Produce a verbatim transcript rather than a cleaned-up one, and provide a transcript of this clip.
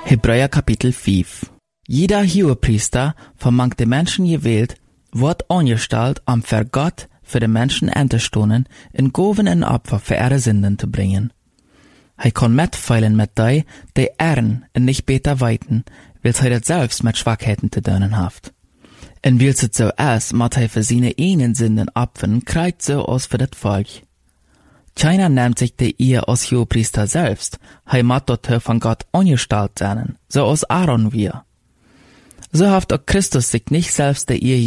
Hebräer Kapitel fünf. Jeder Hohepriester, vermangt de Menschen gewählt, wird angestellt, um für Gott, für de Menschen einzustunden, in Goven en Opfer für ihre Sünden zu bringen. Hij kann mitfeilen mit die, die ehren und nicht beter weiten, weil hij das selbst mit Schwachheiten zu tun haft. Und weil es so ist, mat hij für seine eigenen Sünden opfern, kriegt so aus für das Volk. Keiner nimmt sich die Ehe als Hohepriester selbst, hij mat dort von Gott angestellt sein, so als Aaron wir. So haft auch Christus sich nicht selbst die Ehe